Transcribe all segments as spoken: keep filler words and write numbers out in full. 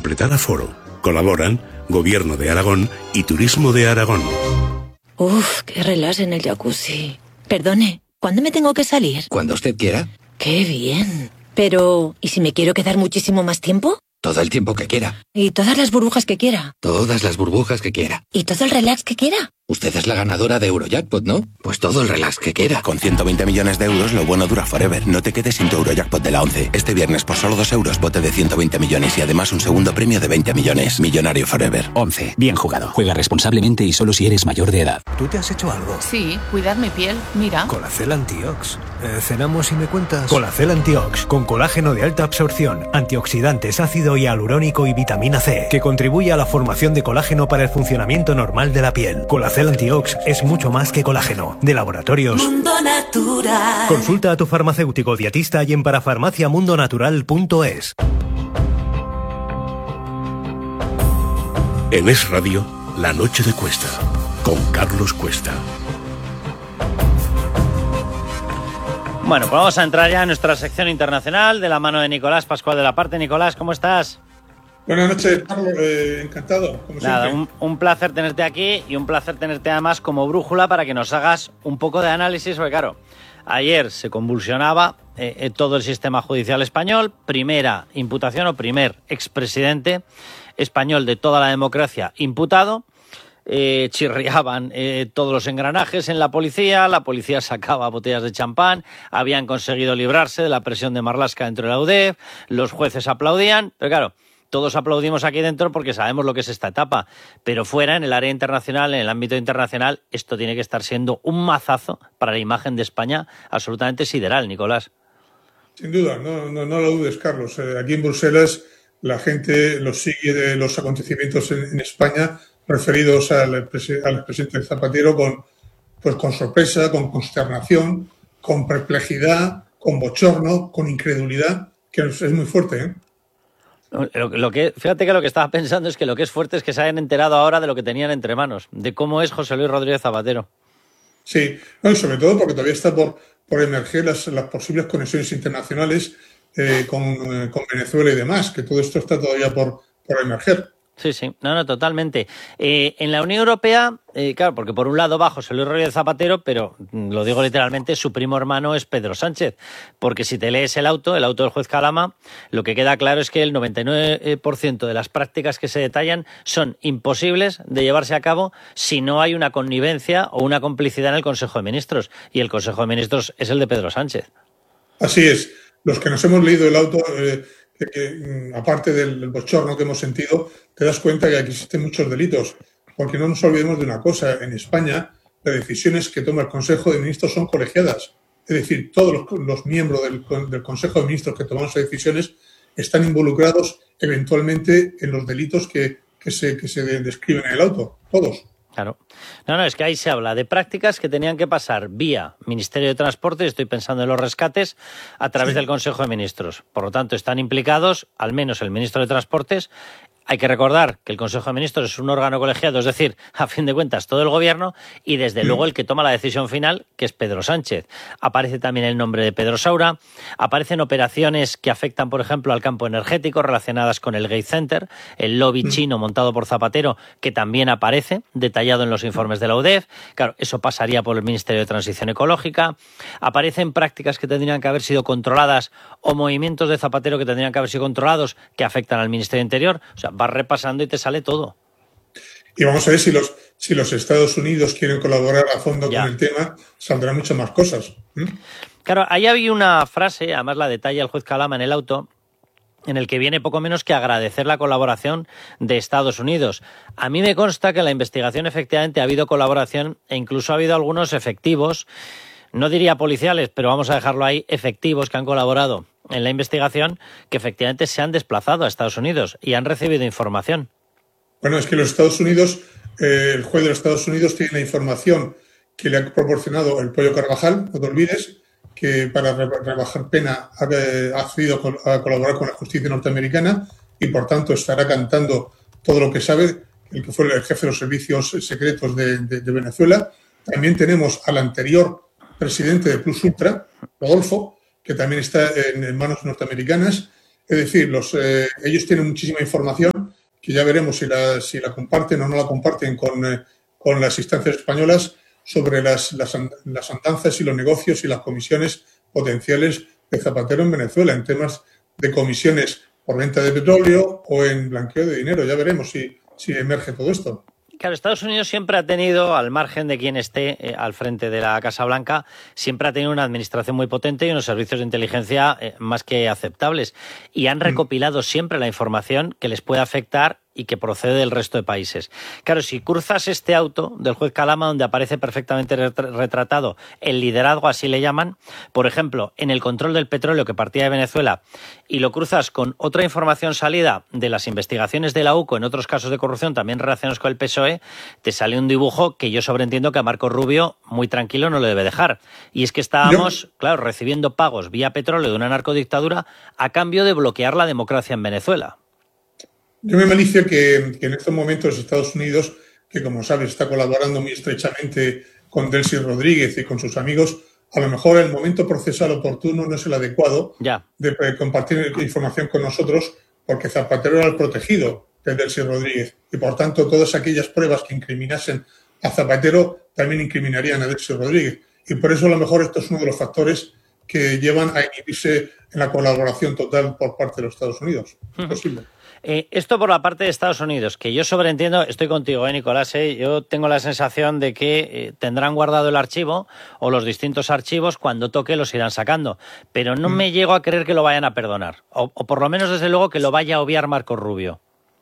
completar aforo. Colaboran Gobierno de Aragón y Turismo de Aragón. Uf, qué relax en el jacuzzi. Perdone, ¿cuándo me tengo que salir? Cuando usted quiera. Qué bien. Pero, ¿y si me quiero quedar muchísimo más tiempo? Todo el tiempo que quiera. ¿Y todas las burbujas que quiera? Todas las burbujas que quiera. ¿Y todo el relax que quiera? Usted es la ganadora de Eurojackpot, ¿no? Pues todo el relax que quiera. Con ciento veinte millones de euros, lo bueno dura forever. No te quedes sin tu Eurojackpot de la once. Este viernes, por solo dos euros, bote de ciento veinte millones y además un segundo premio de veinte millones. Millonario forever. once. Bien jugado. Juega responsablemente y solo si eres mayor de edad. ¿Tú te has hecho algo? Sí, cuidar mi piel. Mira. Colacel Antiox. Eh, ¿Cenamos y me cuentas? Colacel Antiox, con colágeno de alta absorción, antioxidantes, ácido hialurónico y vitamina C, que contribuye a la formación de colágeno para el funcionamiento normal de la piel. Colacel Antiox es mucho más que colágeno. De Laboratorios Mundo Natural. Consulta a tu farmacéutico dietista y en parafarmacia mundo natural punto es. En Es Radio, La Noche de Cuesta, con Carlos Cuesta. Bueno, pues vamos a entrar ya en nuestra sección internacional de la mano de Nicolás Pascual de la Parte. Nicolás, ¿cómo estás? Buenas noches, Carlos. Eh, encantado, como Nada, siempre. un, un placer tenerte aquí y un placer tenerte además como brújula para que nos hagas un poco de análisis, porque claro, ayer se convulsionaba eh, eh, todo el sistema judicial español, primera imputación o primer expresidente español de toda la democracia imputado. Eh, chirriaban eh, todos los engranajes en la policía, la policía sacaba botellas de champán, habían conseguido librarse de la presión de Marlaska dentro de la U D E F, los jueces aplaudían, pero claro, todos aplaudimos aquí dentro porque sabemos lo que es esta etapa, pero fuera, en el área internacional, en el ámbito internacional, esto tiene que estar siendo un mazazo para la imagen de España absolutamente sideral, Nicolás. Sin duda, no, no, no lo dudes, Carlos. Eh, aquí en Bruselas la gente los sigue de los acontecimientos en, en España referidos al, al presidente Zapatero con, pues, con sorpresa, con consternación, con perplejidad, con bochorno, con incredulidad, que es, es muy fuerte, ¿eh? Lo, lo que, fíjate que lo que estaba pensando es que lo que es fuerte es que se hayan enterado ahora de lo que tenían entre manos, de cómo es José Luis Rodríguez Zapatero. Sí, no, y sobre todo porque todavía está por, por emerger las, las posibles conexiones internacionales eh, con, eh, con Venezuela y demás, que todo esto está todavía por, por emerger. Sí, sí, no, no, totalmente. Eh, en la Unión Europea, eh, claro, porque por un lado va José Luis Rodríguez Zapatero, pero lo digo literalmente, su primo hermano es Pedro Sánchez, porque si te lees el auto, el auto del juez Calama, lo que queda claro es que el noventa y nueve por ciento de las prácticas que se detallan son imposibles de llevarse a cabo si no hay una connivencia o una complicidad en el Consejo de Ministros, y el Consejo de Ministros es el de Pedro Sánchez. Así es. Los que nos hemos leído el auto... Eh, Que, que, aparte del bochorno que hemos sentido, te das cuenta que aquí existen muchos delitos, porque no nos olvidemos de una cosa: en España las decisiones que toma el Consejo de Ministros son colegiadas, es decir, todos los, los miembros del, del Consejo de Ministros que toman esas decisiones están involucrados eventualmente en los delitos que, que, se, que se describen en el auto, todos. Claro. No, no, es que ahí se habla de prácticas que tenían que pasar vía Ministerio de Transporte, estoy pensando en los rescates, a través sí. del Consejo de Ministros. Por lo tanto, están implicados, al menos el Ministro de Transportes. Hay que recordar que el Consejo de Ministros es un órgano colegiado, es decir, a fin de cuentas, todo el Gobierno, y desde luego el que toma la decisión final, que es Pedro Sánchez. Aparece también el nombre de Pedro Saura, aparecen operaciones que afectan, por ejemplo, al campo energético relacionadas con el Gate Center, el lobby chino montado por Zapatero, que también aparece detallado en los informes de la U D E F. Claro, eso pasaría por el Ministerio de Transición Ecológica. Aparecen prácticas que tendrían que haber sido controladas o movimientos de Zapatero que tendrían que haber sido controlados que afectan al Ministerio de Interior. O sea, vas repasando y te sale todo. Y vamos a ver si los, si los Estados Unidos quieren colaborar a fondo ya. con el tema, saldrán muchas más cosas. ¿Mm? Claro, ahí había una frase, además la detalla el juez Calama en el auto, en el que viene poco menos que agradecer la colaboración de Estados Unidos. A mí me consta que en la investigación efectivamente ha habido colaboración e incluso ha habido algunos efectivos, no diría policiales, pero vamos a dejarlo ahí, efectivos que han colaborado en la investigación, que efectivamente se han desplazado a Estados Unidos y han recibido información. Bueno, es que los Estados Unidos, eh, el juez de los Estados Unidos tiene la información que le ha proporcionado el Pollo Carvajal, no te olvides, que para rebajar pena ha accedido a colaborar con la justicia norteamericana y por tanto estará cantando todo lo que sabe, el que fue el jefe de los servicios secretos de, de, de Venezuela. También tenemos al anterior presidente de Plus Ultra, Rodolfo, que también está en, en manos norteamericanas. Es decir, los, eh, ellos tienen muchísima información que ya veremos si la, si la comparten o no la comparten con, eh, con las instancias españolas sobre las, las, las andanzas y los negocios y las comisiones potenciales de Zapatero en Venezuela, en temas de comisiones por venta de petróleo o en blanqueo de dinero. Ya veremos si, si emerge todo esto. Claro, Estados Unidos siempre ha tenido, al margen de quien esté eh, al frente de la Casa Blanca, siempre ha tenido una administración muy potente y unos servicios de inteligencia eh, más que aceptables. Y han recopilado siempre la información que les puede afectar y que procede del resto de países. Claro, si cruzas este auto del juez Calama, donde aparece perfectamente retratado el liderazgo, así le llaman, por ejemplo, en el control del petróleo que partía de Venezuela, y lo cruzas con otra información salida de las investigaciones de la U C O en otros casos de corrupción también relacionados con el P S O E, te sale un dibujo que yo sobreentiendo que a Marco Rubio muy tranquilo no lo debe dejar. Y es que estábamos, no. claro, recibiendo pagos vía petróleo de una narcodictadura a cambio de bloquear la democracia en Venezuela. Yo me malicio que, que en estos momentos Estados Unidos, que como sabes está colaborando muy estrechamente con Delcy Rodríguez y con sus amigos, a lo mejor el momento procesal oportuno no es el adecuado ya. de compartir información con nosotros, porque Zapatero era el protegido de Delcy Rodríguez y por tanto todas aquellas pruebas que incriminasen a Zapatero también incriminarían a Delcy Rodríguez. Y por eso a lo mejor esto es uno de los factores que llevan a inhibirse en la colaboración total por parte de los Estados Unidos. Es posible. Eh, esto por la parte de Estados Unidos, que yo sobreentiendo, estoy contigo, eh, Nicolás, eh, yo tengo la sensación de que eh, tendrán guardado el archivo o los distintos archivos, cuando toque los irán sacando, pero no mm. me llego a creer que lo vayan a perdonar, o, o por lo menos desde luego que lo vaya a obviar Marco Rubio.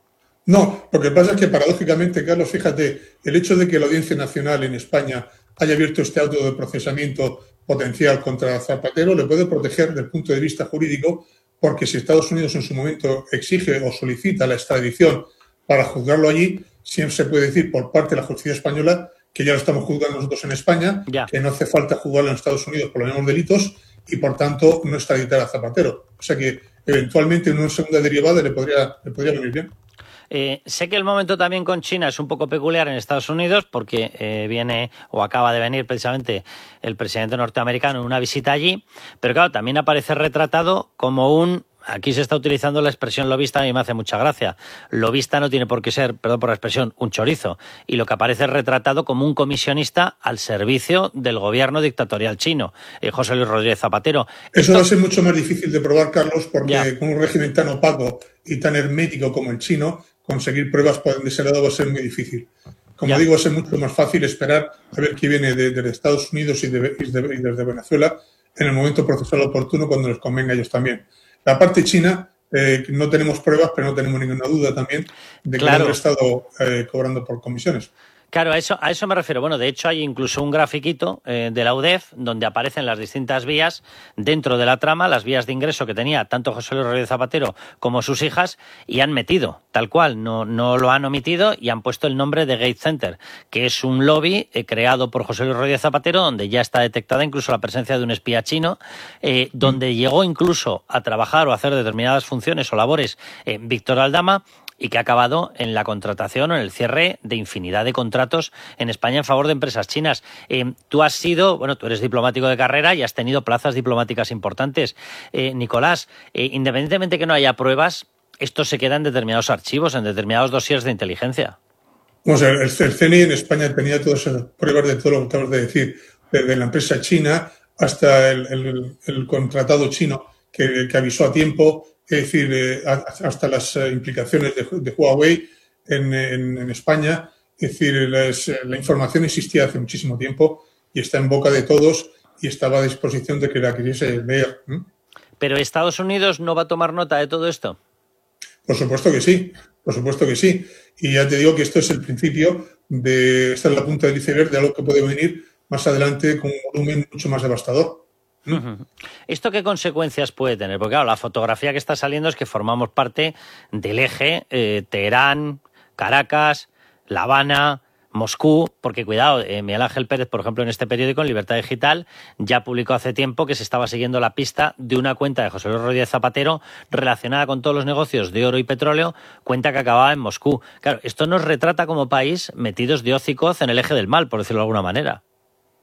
No, lo que pasa es que paradójicamente, Carlos, fíjate, el hecho de que la Audiencia Nacional en España haya abierto este auto de procesamiento potencial contra Zapatero le puede proteger desde el punto de vista jurídico, porque si Estados Unidos en su momento exige o solicita la extradición para juzgarlo allí, siempre se puede decir por parte de la justicia española que ya lo estamos juzgando nosotros en España, ya. que no hace falta juzgarlo en Estados Unidos por los mismos delitos y, por tanto, no extraditar a Zapatero. O sea que, eventualmente, en una segunda derivada le podría, le podría venir bien. Eh, sé que el momento también con China es un poco peculiar en Estados Unidos porque eh, viene o acaba de venir precisamente el presidente norteamericano en una visita allí, pero claro, también aparece retratado como un... Aquí se está utilizando la expresión lobista y me hace mucha gracia. Lobista no tiene por qué ser, perdón por la expresión, un chorizo. Y lo que aparece es retratado como un comisionista al servicio del gobierno dictatorial chino, eh, José Luis Rodríguez Zapatero. Eso Esto... va a ser mucho más difícil de probar, Carlos, porque ya. con un régimen tan opaco y tan hermético como el chino, conseguir pruebas de ese lado va a ser muy difícil. Como ya. digo, va a ser mucho más fácil esperar a ver qué viene de, de Estados Unidos y, de, y, de, y desde Venezuela en el momento procesal oportuno cuando les convenga a ellos también. La parte china, eh, no tenemos pruebas, pero no tenemos ninguna duda también de que claro. han estado eh, cobrando por comisiones. Claro, a eso, a eso me refiero. Bueno, de hecho hay incluso un grafiquito eh, de la U D E F donde aparecen las distintas vías dentro de la trama, las vías de ingreso que tenía tanto José Luis Rodríguez Zapatero como sus hijas, y han metido, tal cual, no, no lo han omitido y han puesto el nombre de Gates Center, que es un lobby eh, creado por José Luis Rodríguez Zapatero, donde ya está detectada incluso la presencia de un espía chino, eh, donde llegó incluso a trabajar o a hacer determinadas funciones o labores eh, Víctor Aldama, y que ha acabado en la contratación o en el cierre de infinidad de contratos en España en favor de empresas chinas. Eh, tú has sido, bueno, tú eres diplomático de carrera y has tenido plazas diplomáticas importantes. Eh, Nicolás, eh, independientemente que no haya pruebas, esto se queda en determinados archivos, en determinados dossiers de inteligencia. O sea, el, el C N I en España tenía todas esas pruebas de todo lo que acabas de decir, desde la empresa china hasta el, el, el contratado chino que, que avisó a tiempo. Es decir, eh, hasta las eh, implicaciones de, de Huawei en, en, en España. Es decir, las, la información existía hace muchísimo tiempo y está en boca de todos y estaba a disposición de que la quisiese leer. ¿Mm? ¿Pero Estados Unidos no va a tomar nota de todo esto? Por supuesto que sí, por supuesto que sí. Y ya te digo que esto es el principio de... Esta es la punta del iceberg de algo que puede venir más adelante con un volumen mucho más devastador. Uh-huh. ¿Esto qué consecuencias puede tener? Porque claro, la fotografía que está saliendo es que formamos parte del eje eh, Teherán, Caracas, La Habana, Moscú, porque cuidado, eh, Miguel Ángel Pérez, por ejemplo, en este periódico, en Libertad Digital, ya publicó hace tiempo que se estaba siguiendo la pista de una cuenta de José Luis Rodríguez Zapatero relacionada con todos los negocios de oro y petróleo, cuenta que acababa en Moscú. Claro, esto nos retrata como país metidos de hoz y coz en el eje del mal, por decirlo de alguna manera.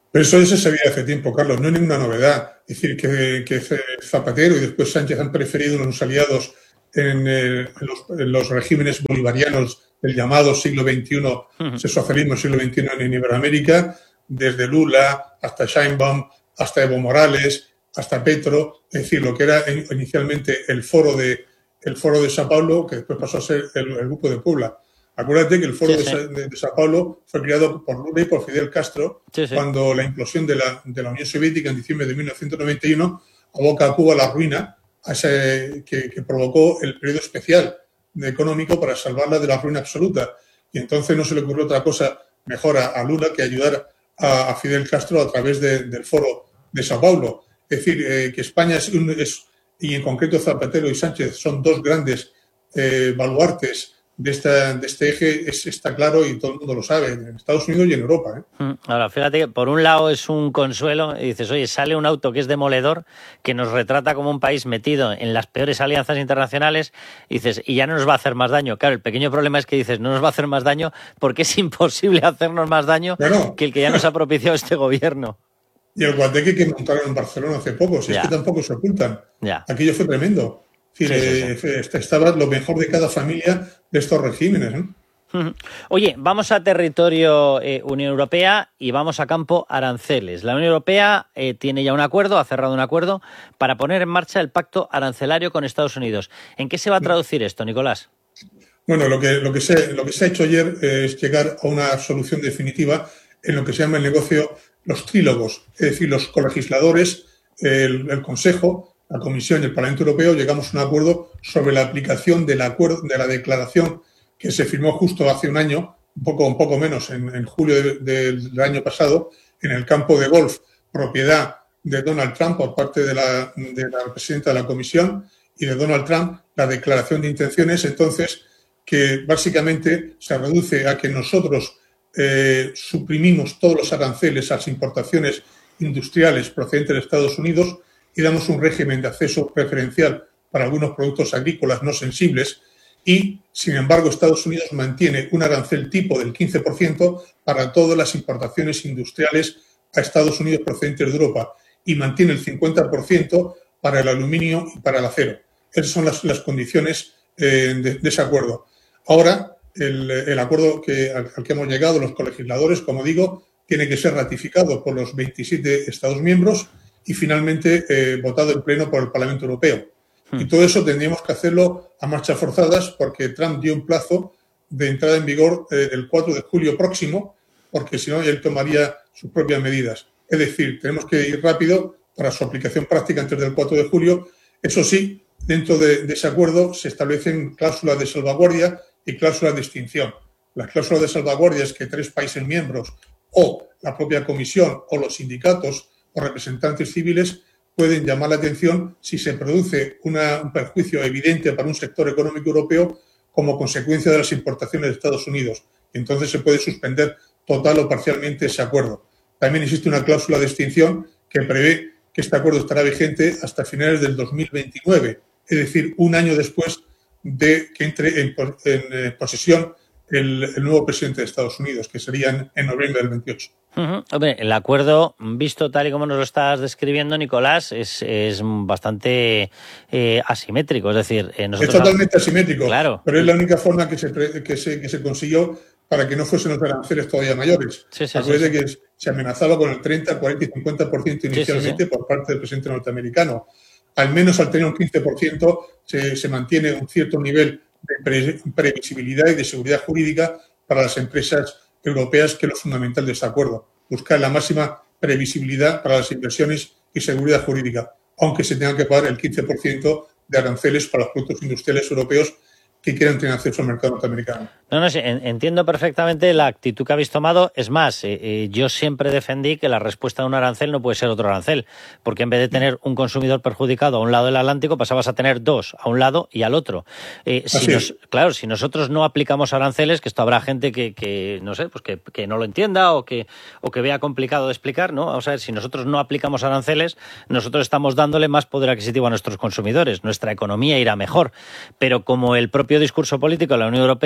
Pero eso ya se sabía hace tiempo, Carlos, no es ninguna novedad. Es decir, que, que Zapatero y después Sánchez han preferido unos aliados en, eh, en, los, en los regímenes bolivarianos del llamado siglo veintiuno, uh-huh. ese socialismo siglo veintiuno en Iberoamérica, desde Lula hasta Sheinbaum, hasta Evo Morales, hasta Petro, es decir, lo que era inicialmente el foro de, el foro de Sao Paulo, que después pasó a ser el, el Grupo de Puebla. Acuérdate que el foro sí, sí. De, de, de Sao Paulo fue creado por Lula y por Fidel Castro sí, sí. cuando la implosión de la, de la Unión Soviética en diciembre de mil novecientos noventa y uno aboca a Cuba a la ruina a ese, que, que provocó el periodo especial de económico para salvarla de la ruina absoluta. Y entonces no se le ocurrió otra cosa mejor a, a Lula que ayudar a, a Fidel Castro a través de, del foro de Sao Paulo. Es decir, eh, que España es, un, es, y en concreto Zapatero y Sánchez, son dos grandes eh, baluartes de, esta, de este eje, es, está claro y todo el mundo lo sabe, en Estados Unidos y en Europa. ¿eh? Ahora, fíjate que por un lado es un consuelo y dices, oye, sale un auto que es demoledor, que nos retrata como un país metido en las peores alianzas internacionales, y dices, y ya no nos va a hacer más daño. Claro, el pequeño problema es que dices, no nos va a hacer más daño porque es imposible hacernos más daño bueno. que el que ya nos ha propiciado este gobierno. Y el guateque que montaron en Barcelona hace poco, si ya. es que tampoco se ocultan. Ya. Aquello fue tremendo. Es decir, sí, sí, sí. estaba lo mejor de cada familia de estos regímenes, ¿no? Oye, vamos a territorio eh, Unión Europea y vamos a campo aranceles. La Unión Europea eh, tiene ya un acuerdo, ha cerrado un acuerdo para poner en marcha el pacto arancelario con Estados Unidos. ¿En qué se va a traducir esto, Nicolás? Bueno, lo que, lo que, se, lo que se ha hecho ayer eh, es llegar a una solución definitiva en lo que se llama el negocio, los trílogos, es decir, los colegisladores, el, el Consejo, la Comisión y el Parlamento Europeo llegamos a un acuerdo sobre la aplicación del acuerdo, de la declaración que se firmó justo hace un año, un poco, un poco menos, en, en julio de, de, del año pasado, en el campo de golf, propiedad de Donald Trump por parte de la, de la presidenta de la Comisión y de Donald Trump, la declaración de intenciones, entonces, que básicamente se reduce a que nosotros eh, suprimimos todos los aranceles a las importaciones industriales procedentes de Estados Unidos y damos un régimen de acceso preferencial para algunos productos agrícolas no sensibles y, sin embargo, Estados Unidos mantiene un arancel tipo del quince por ciento para todas las importaciones industriales a Estados Unidos procedentes de Europa y mantiene el cincuenta por ciento para el aluminio y para el acero. Esas son las, las condiciones eh, de, de ese acuerdo. Ahora, el, el acuerdo que, al, al que hemos llegado los colegisladores, como digo, tiene que ser ratificado por los veintisiete Estados miembros y finalmente eh, votado en pleno por el Parlamento Europeo. Hmm. Y todo eso tendríamos que hacerlo a marchas forzadas porque Trump dio un plazo de entrada en vigor eh, el cuatro de julio próximo, porque si no, él tomaría sus propias medidas. Es decir, tenemos que ir rápido para su aplicación práctica antes del cuatro de julio. Eso sí, dentro de, de ese acuerdo se establecen cláusulas de salvaguardia y cláusulas de extinción. Las cláusulas de salvaguardia es que tres países miembros o la propia Comisión o los sindicatos o representantes civiles pueden llamar la atención si se produce una, un perjuicio evidente para un sector económico europeo como consecuencia de las importaciones de Estados Unidos. Entonces se puede suspender total o parcialmente ese acuerdo. También existe una cláusula de extinción que prevé que este acuerdo estará vigente hasta finales del dos mil veintinueve, es decir, un año después de que entre en, en posesión el, el nuevo presidente de Estados Unidos, que sería en, en noviembre del veintiocho. Uh-huh. Hombre, el acuerdo, visto tal y como nos lo estás describiendo, Nicolás, es, es bastante eh, asimétrico. Es decir, eh, nosotros... Es totalmente asimétrico, claro. Pero es la única forma que se, que se, que se consiguió para que no fuesen los aranceles todavía mayores. Sí, sí, Acuérdate sí, sí. que se amenazaba con el treinta, cuarenta y cincuenta por ciento inicialmente sí, sí, sí. por parte del presidente norteamericano. Al menos al tener un quince por ciento se, se mantiene un cierto nivel de pre, previsibilidad y de seguridad jurídica para las empresas europeas, que es lo fundamental de este acuerdo. Buscar la máxima previsibilidad para las inversiones y seguridad jurídica, aunque se tenga que pagar el quince por ciento de aranceles para los productos industriales europeos que quieran tener acceso al mercado norteamericano. No, no, sí, entiendo perfectamente la actitud que habéis tomado. Es más, eh, eh, yo siempre defendí que la respuesta de un arancel no puede ser otro arancel, porque en vez de tener un consumidor perjudicado a un lado del Atlántico, pasabas a tener dos, a un lado y al otro. Eh, si nos, claro, si nosotros no aplicamos aranceles, que esto habrá gente que, que no sé, pues que, que no lo entienda o que, o que vea complicado de explicar, ¿no? Vamos a ver, si nosotros no aplicamos aranceles, nosotros estamos dándole más poder adquisitivo a nuestros consumidores. Nuestra economía irá mejor. Pero como el propio discurso político de la Unión Europea parecía que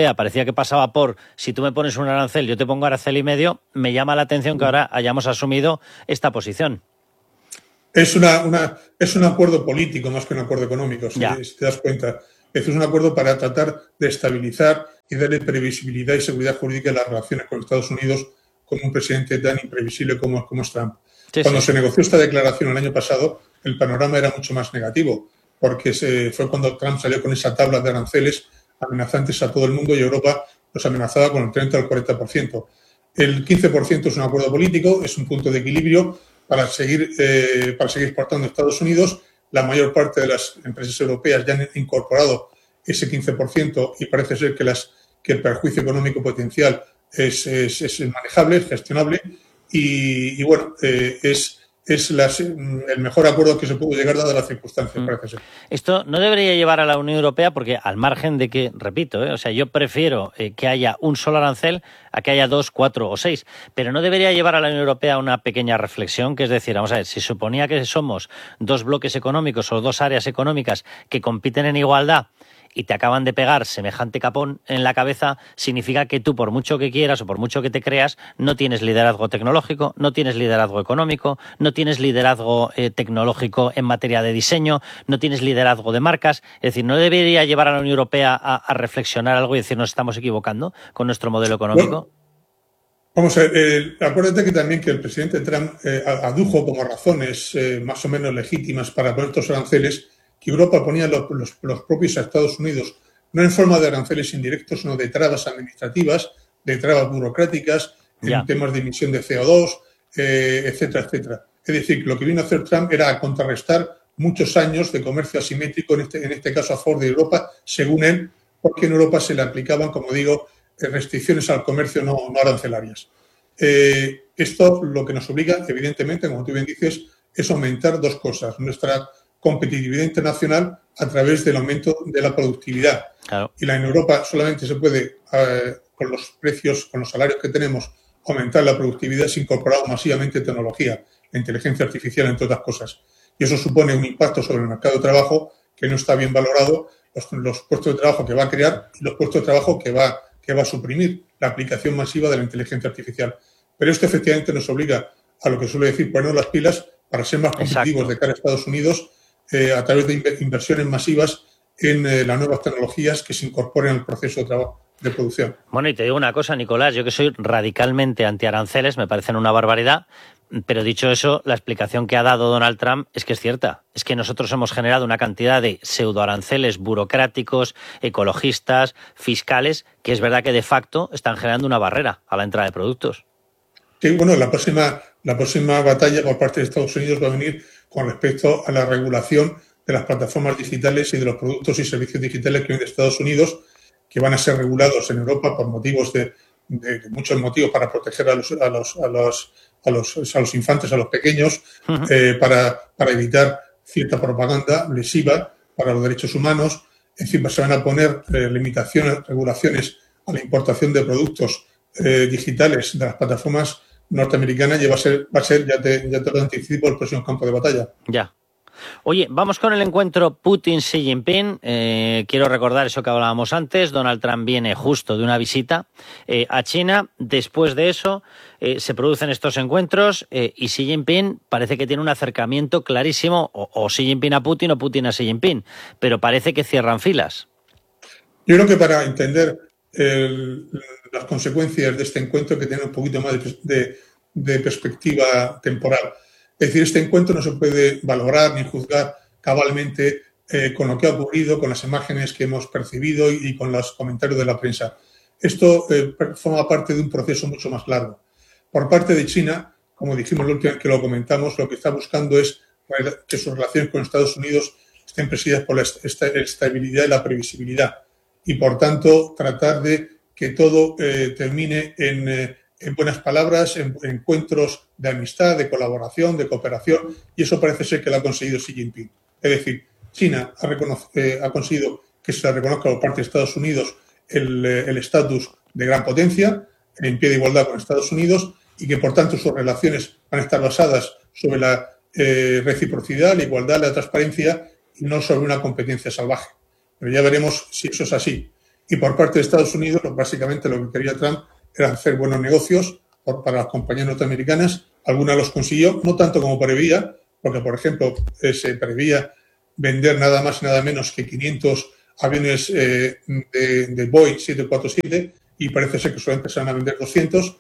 que pasaba por si tú me pones un arancel, yo te pongo arancel y medio, me llama la atención que ahora hayamos asumido esta posición. Es, una, una, es un acuerdo político más que un acuerdo económico, si, si te das cuenta. Es un acuerdo para tratar de estabilizar y darle previsibilidad y seguridad jurídica a las relaciones con Estados Unidos con un presidente tan imprevisible como, como es Trump. Sí, cuando sí. se negoció esta declaración el año pasado, el panorama era mucho más negativo, porque se, fue cuando Trump salió con esa tabla de aranceles amenazantes a todo el mundo y Europa los amenazaba con el treinta al cuarenta por ciento. El quince por ciento es un acuerdo político, es un punto de equilibrio para seguir, eh, para seguir exportando a Estados Unidos. La mayor parte de las empresas europeas ya han incorporado ese quince por ciento y parece ser que, las, que el perjuicio económico potencial es, es, es manejable, es gestionable y, y bueno, eh, es, es las, el mejor acuerdo que se pudo llegar dadas las circunstancias, mm. parece ser. Esto no debería llevar a la Unión Europea porque al margen de que, repito, ¿eh? o sea, yo prefiero eh, que haya un solo arancel a que haya dos, cuatro o seis, pero no debería llevar a la Unión Europea a una pequeña reflexión, que es decir, vamos a ver, si suponía que somos dos bloques económicos o dos áreas económicas que compiten en igualdad y te acaban de pegar semejante capón en la cabeza, significa que tú, por mucho que quieras o por mucho que te creas, no tienes liderazgo tecnológico, no tienes liderazgo económico, no tienes liderazgo eh, tecnológico en materia de diseño, no tienes liderazgo de marcas. Es decir, ¿no debería llevar a la Unión Europea a, a reflexionar algo y decir nos estamos equivocando con nuestro modelo económico? Bueno, vamos a ver, eh, acuérdate que también que el presidente Trump eh, adujo como razones eh, más o menos legítimas para poner estos aranceles que Europa ponía los, los, los propios a Estados Unidos, no en forma de aranceles indirectos, sino de trabas administrativas, de trabas burocráticas, yeah. en temas de emisión de C O dos, eh, etcétera, etcétera. Es decir, que lo que vino a hacer Trump era contrarrestar muchos años de comercio asimétrico, en este, en este caso a favor de Europa, según él, porque en Europa se le aplicaban, como digo, restricciones al comercio no, no arancelarias. Eh, esto lo que nos obliga, evidentemente, como tú bien dices, es aumentar dos cosas. Nuestra competitividad internacional a través del aumento de la productividad. Claro. Y la en Europa solamente se puede, eh, con los precios, con los salarios que tenemos, aumentar la productividad si incorporamos masivamente tecnología, la inteligencia artificial, entre otras cosas. Y eso supone un impacto sobre el mercado de trabajo que no está bien valorado, los, los puestos de trabajo que va a crear y los puestos de trabajo que va, que va a suprimir la aplicación masiva de la inteligencia artificial. Pero esto efectivamente nos obliga a lo que suele decir ponernos las pilas para ser más competitivos Exacto. de cara a Estados Unidos eh, a través de inversiones masivas en eh, las nuevas tecnologías que se incorporen al proceso de trabajo de producción. Bueno, y te digo una cosa, Nicolás, yo que soy radicalmente antiaranceles, me parecen una barbaridad, pero dicho eso, la explicación que ha dado Donald Trump es que es cierta. Es que nosotros hemos generado una cantidad de pseudoaranceles burocráticos, ecologistas, fiscales, que es verdad que de facto están generando una barrera a la entrada de productos. Sí, bueno, la próxima, la próxima batalla por parte de Estados Unidos va a venir con respecto a la regulación de las plataformas digitales y de los productos y servicios digitales que vienen de Estados Unidos, que van a ser regulados en Europa por motivos de, de, de muchos motivos para proteger a los, a los, a los, a los, a los infantes, a los pequeños, uh-huh. eh, para, para evitar cierta propaganda lesiva para los derechos humanos. En fin, se van a poner eh, limitaciones, regulaciones a la importación de productos eh, digitales de las plataformas norteamericanas y va a ser, va a ser ya, te, ya te lo anticipo, el próximo campo de batalla. Ya. Oye, vamos con el encuentro Putin-Xi Jinping. Eh, quiero recordar eso que hablábamos antes. Donald Trump viene justo de una visita eh, a China. Después de eso eh, se producen estos encuentros eh, y Xi Jinping parece que tiene un acercamiento clarísimo, o, o Xi Jinping a Putin o Putin a Xi Jinping, pero parece que cierran filas. Yo creo que para entender el, las consecuencias de este encuentro hay que tener un poquito más de, de, de perspectiva temporal. Es decir, este encuentro no se puede valorar ni juzgar cabalmente eh, con lo que ha ocurrido, con las imágenes que hemos percibido y, y con los comentarios de la prensa. Esto eh, forma parte de un proceso mucho más largo. Por parte de China, como dijimos la última vez que lo comentamos, lo que está buscando es que sus relaciones con Estados Unidos estén presididas por la estabilidad y la previsibilidad. Y, por tanto, tratar de que todo eh, termine en... Eh, en buenas palabras, en encuentros de amistad, de colaboración, de cooperación, y eso parece ser que lo ha conseguido Xi Jinping. Es decir, China ha, eh, ha conseguido que se le reconozca por parte de Estados Unidos el estatus eh, de gran potencia, en pie de igualdad con Estados Unidos, y que, por tanto, sus relaciones van a estar basadas sobre la eh, reciprocidad, la igualdad, la transparencia, y no sobre una competencia salvaje. Pero ya veremos si eso es así. Y por parte de Estados Unidos, básicamente lo que quería Trump era hacer buenos negocios por, para las compañías norteamericanas. Algunas los consiguió, no tanto como preveía, porque, por ejemplo, eh, se preveía vender nada más y nada menos que quinientos aviones eh, de, de Boeing siete cuatro siete y parece ser que solamente se van a vender doscientos.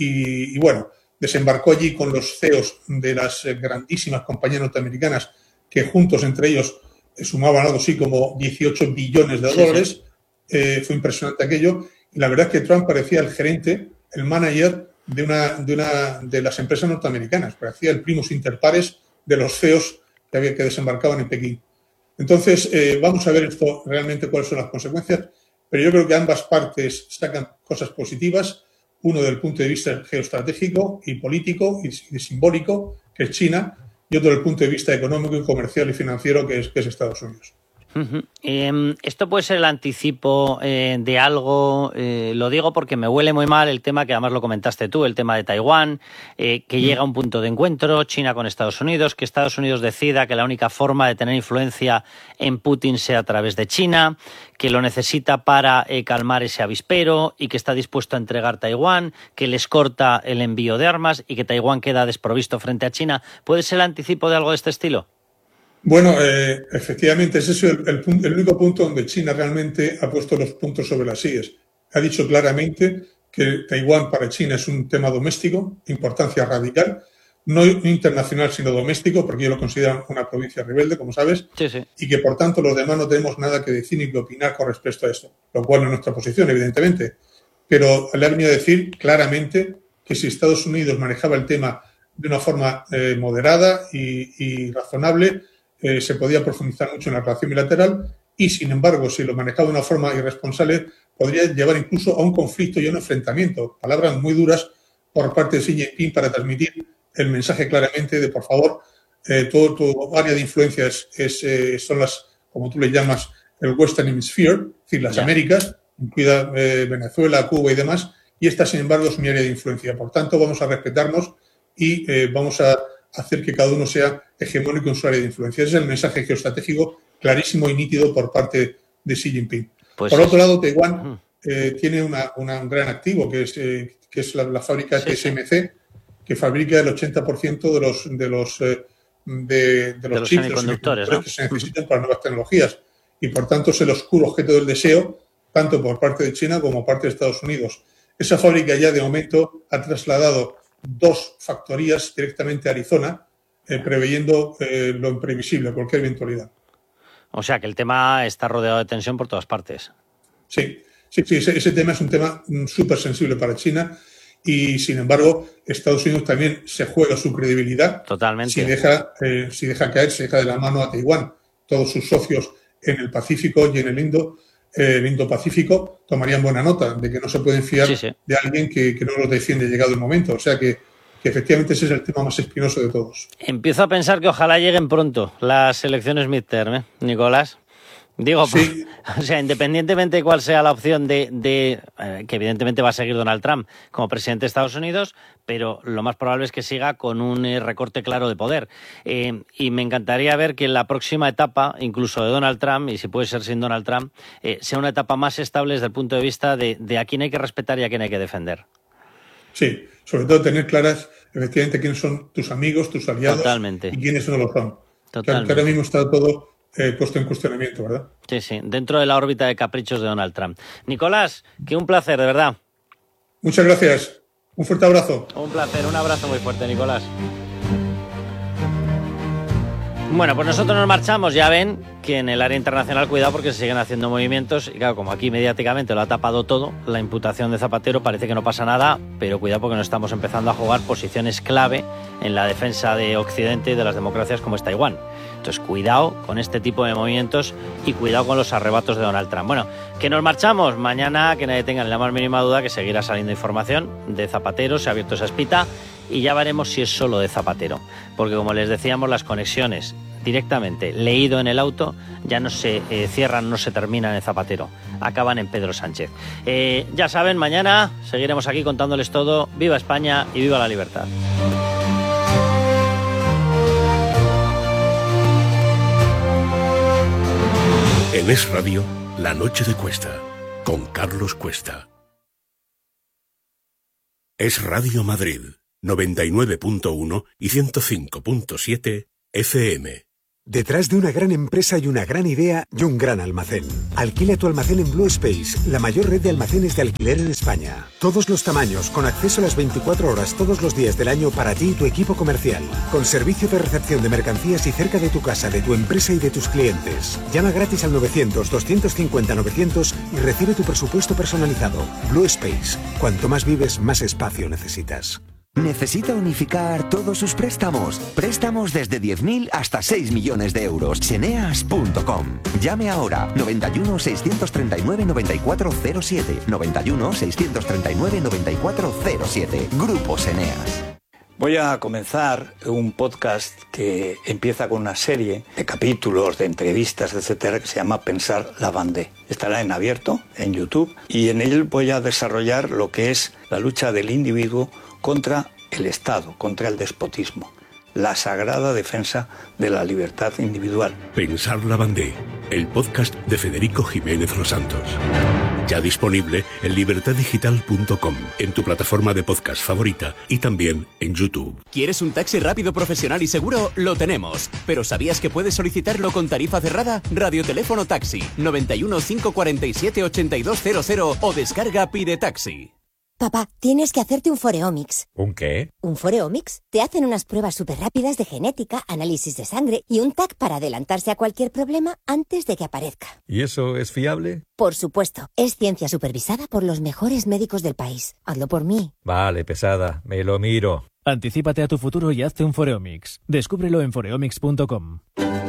Y, y bueno, desembarcó allí con los C E Os de las grandísimas compañías norteamericanas que juntos entre ellos eh, sumaban algo así como dieciocho billones de dólares. Sí, sí. Eh, fue impresionante aquello. Y la verdad es que Trump parecía el gerente, el manager de una de, una, de las empresas norteamericanas. Parecía el primus inter pares de los C E Os que, había, que desembarcaban en Pekín. Entonces, eh, vamos a ver esto realmente cuáles son las consecuencias. Pero yo creo que ambas partes sacan cosas positivas. Uno del punto de vista geoestratégico y político y, y simbólico, que es China, y otro del punto de vista económico y comercial y financiero, que es, que es Estados Unidos. Uh-huh. Eh, ¿Esto puede ser el anticipo eh, de algo? Eh, lo digo porque me huele muy mal el tema, que además lo comentaste tú, el tema de Taiwán, eh, que uh-huh. llega a un punto de encuentro, China con Estados Unidos, que Estados Unidos decida que la única forma de tener influencia en Putin sea a través de China, que lo necesita para eh, calmar ese avispero y que está dispuesto a entregar Taiwán, que les corta el envío de armas y que Taiwán queda desprovisto frente a China. ¿Puede ser el anticipo de algo de este estilo? Bueno, eh, efectivamente, ese es el, el, el único punto donde China realmente ha puesto los puntos sobre las íes. Ha dicho claramente que Taiwán para China es un tema doméstico, importancia radical, no internacional sino doméstico, porque ellos lo consideran una provincia rebelde, como sabes, sí, sí. y que por tanto los demás no tenemos nada que decir ni que opinar con respecto a esto, lo cual no es nuestra posición, evidentemente. Pero le ha venido a decir claramente que si Estados Unidos manejaba el tema de una forma eh, moderada y, y razonable, Eh, se podía profundizar mucho en la relación bilateral y, sin embargo, si lo manejaba de una forma irresponsable, podría llevar incluso a un conflicto y a un enfrentamiento. Palabras muy duras por parte de Xi Jinping para transmitir el mensaje claramente de, por favor, eh, todo tu área de influencia es, es, eh, son las, como tú le llamas, el Western Hemisphere, es decir, las yeah. Américas, incluida eh, Venezuela, Cuba y demás, y esta, sin embargo, es mi área de influencia. Por tanto, vamos a respetarnos y eh, vamos a hacer que cada uno sea hegemónico en su área de influencia. Ese es el mensaje geoestratégico clarísimo y nítido por parte de Xi Jinping. Pues por es... otro lado, Taiwán eh, tiene una, una, un gran activo, que es, eh, que es la, la fábrica T S M C, sí, sí. que fabrica el ochenta por ciento de los, de los, eh, de, de los, de los chips, semiconductores, ¿no? que se necesitan para nuevas tecnologías. Y, por tanto, es el oscuro objeto del deseo, tanto por parte de China como por parte de Estados Unidos. Esa fábrica ya, de momento, ha trasladado dos factorías directamente a Arizona, eh, preveyendo eh, lo imprevisible, cualquier eventualidad. O sea, que el tema está rodeado de tensión por todas partes. Sí, sí, sí ese, ese tema es un tema súper sensible para China y, sin embargo, Estados Unidos también se juega su credibilidad. Totalmente. Si deja, eh, si deja caer, se deja de la mano a Taiwán. Todos sus socios en el Pacífico y en el Indo el Indo-Pacífico tomarían buena nota de que no se pueden fiar sí, sí. de alguien que, que no los defiende llegado el momento. O sea que, que efectivamente ese es el tema más espinoso de todos. Empiezo a pensar que ojalá lleguen pronto las elecciones midterm, ¿eh, Nicolás? Digo, sí. O sea, independientemente de cuál sea la opción de, de eh, que evidentemente va a seguir Donald Trump como presidente de Estados Unidos, pero lo más probable es que siga con un eh, recorte claro de poder. Eh, y me encantaría ver que en la próxima etapa, incluso de Donald Trump, y si puede ser sin Donald Trump, eh, sea una etapa más estable desde el punto de vista de, de a quién hay que respetar y a quién hay que defender. Sí, sobre todo tener claras efectivamente quiénes son tus amigos, tus aliados. Totalmente. Y quiénes no lo son. Totalmente. Que ahora mismo está todo eh, puesto en cuestionamiento, ¿verdad? Sí, sí, dentro de la órbita de caprichos de Donald Trump. Nicolás, que un placer, de verdad. Muchas gracias. Un fuerte abrazo. Un placer, un abrazo muy fuerte, Nicolás. Bueno, pues nosotros nos marchamos, ya ven que en el área internacional cuidado porque se siguen haciendo movimientos y claro, como aquí mediáticamente lo ha tapado todo, la imputación de Zapatero parece que no pasa nada, pero cuidado porque nos estamos empezando a jugar posiciones clave en la defensa de Occidente y de las democracias como es Taiwán. Entonces cuidado con este tipo de movimientos y cuidado con los arrebatos de Donald Trump. Bueno, que nos marchamos, mañana que nadie tenga ni la más mínima duda que seguirá saliendo información de Zapatero, se ha abierto esa espita y ya veremos si es solo de Zapatero, porque como les decíamos, las conexiones directamente leído en el auto ya no se eh, cierran, no se terminan en Zapatero, acaban en Pedro Sánchez. Eh, ya saben, mañana seguiremos aquí contándoles todo. Viva España y viva la libertad. En Es Radio, La Noche de Cuesta, con Carlos Cuesta. Es Radio Madrid, noventa y nueve punto uno y ciento cinco punto siete F M. Detrás de una gran empresa y una gran idea y un gran almacén. Alquila tu almacén en Blue Space, la mayor red de almacenes de alquiler en España. Todos los tamaños, con acceso a las veinticuatro horas todos los días del año para ti y tu equipo comercial. Con servicio de recepción de mercancías y cerca de tu casa, de tu empresa y de tus clientes. Llama gratis al novecientos, doscientos cincuenta, novecientos y recibe tu presupuesto personalizado. Blue Space. Cuanto más vives, más espacio necesitas. ¿Necesita unificar todos sus préstamos? Préstamos desde diez mil hasta seis millones de euros. Seneas punto com. Llame ahora. noventa y uno, seiscientos treinta y nueve, noventa y cuatro cero siete. noventa y uno, seiscientos treinta y nueve, noventa y cuatro cero siete. Grupo Seneas. Voy a comenzar un podcast que empieza con una serie de capítulos, de entrevistas, etcétera, que se llama Pensar la Vendée. Estará en abierto, en YouTube, y en él voy a desarrollar lo que es la lucha del individuo contra el Estado, contra el despotismo, la sagrada defensa de la libertad individual. Pensar la Vendée, el podcast de Federico Jiménez Los Santos. Ya disponible en libertad digital punto com, en tu plataforma de podcast favorita y también en YouTube. ¿Quieres un taxi rápido, profesional y seguro? Lo tenemos. ¿Pero sabías que puedes solicitarlo con tarifa cerrada? Radioteléfono Taxi, noventa y uno, cinco cuarenta y siete, ochenta y dos cero cero o descarga Pide Taxi. Papá, tienes que hacerte un Foreomics. ¿Un qué? ¿Un Foreomics? Te hacen unas pruebas súper rápidas de genética, análisis de sangre y un T A C para adelantarse a cualquier problema antes de que aparezca. ¿Y eso es fiable? Por supuesto. Es ciencia supervisada por los mejores médicos del país. Hazlo por mí. Vale, pesada. Me lo miro. Anticípate a tu futuro y hazte un Foreomics. Descúbrelo en foreomics punto com.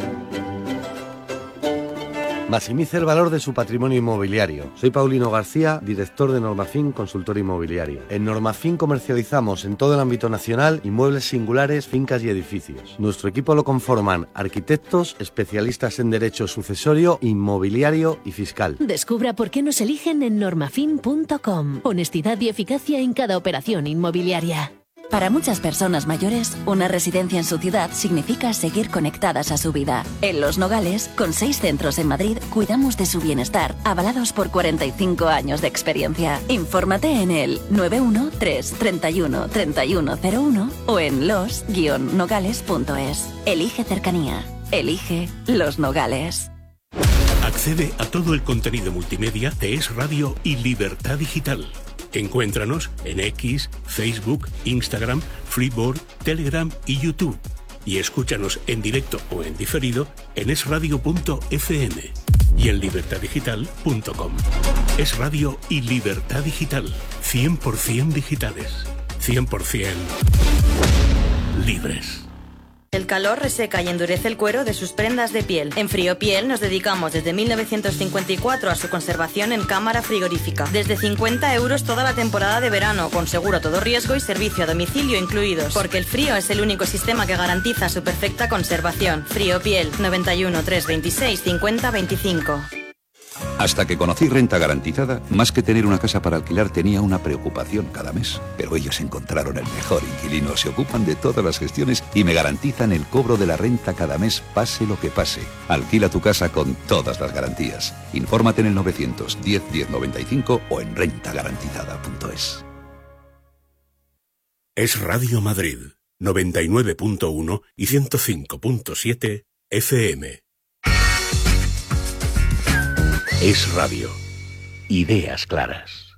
Maximice el valor de su patrimonio inmobiliario. Soy Paulino García, director de Normafin Consultor Inmobiliario. En Normafin comercializamos en todo el ámbito nacional inmuebles singulares, fincas y edificios. Nuestro equipo lo conforman arquitectos, especialistas en derecho sucesorio, inmobiliario y fiscal. Descubra por qué nos eligen en normafin punto com. Honestidad y eficacia en cada operación inmobiliaria. Para muchas personas mayores, una residencia en su ciudad significa seguir conectadas a su vida. En Los Nogales, con seis centros en Madrid, cuidamos de su bienestar, avalados por cuarenta y cinco años de experiencia. Infórmate en el nueve uno tres, treinta y uno, treinta y uno cero uno o en los guion nogales punto es. Elige cercanía. Elige Los Nogales. Accede a todo el contenido multimedia de Es Radio y Libertad Digital. Encuéntranos en X, Facebook, Instagram, Freeboard, Telegram y YouTube. Y escúchanos en directo o en diferido en es radio punto efe eme y en libertad digital punto com. Es Radio y Libertad Digital. cien por ciento digitales. cien por ciento libres. El calor reseca y endurece el cuero de sus prendas de piel. En Friopiel nos dedicamos desde mil novecientos cincuenta y cuatro a su conservación en cámara frigorífica. Desde cincuenta euros toda la temporada de verano, con seguro a todo riesgo y servicio a domicilio incluidos. Porque el frío es el único sistema que garantiza su perfecta conservación. Friopiel, noventa y uno, trescientos veintiséis, cincuenta veinticinco. Hasta que conocí Renta Garantizada, más que tener una casa para alquilar tenía una preocupación cada mes. Pero ellos encontraron el mejor inquilino, se ocupan de todas las gestiones y me garantizan el cobro de la renta cada mes, pase lo que pase. Alquila tu casa con todas las garantías. Infórmate en el novecientos diez, diez noventa y cinco o en renta garantizada punto es. Es Radio Madrid, noventa y nueve punto uno y ciento cinco punto siete F M. Es Radio. Ideas claras.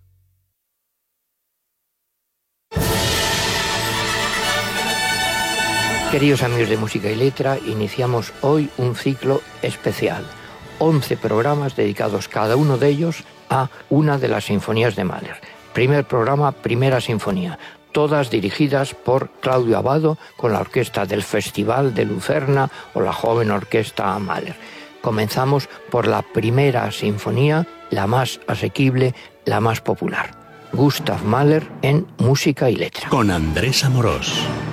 Queridos amigos de Música y Letra, iniciamos hoy un ciclo especial. once programas dedicados cada uno de ellos a una de las sinfonías de Mahler. Primer programa, Primera Sinfonía. Todas dirigidas por Claudio Abbado con la orquesta del Festival de Lucerna o la joven orquesta Mahler. Comenzamos por la Primera Sinfonía, la más asequible, la más popular. Gustav Mahler en Música y Letra. Con Andrés Amorós.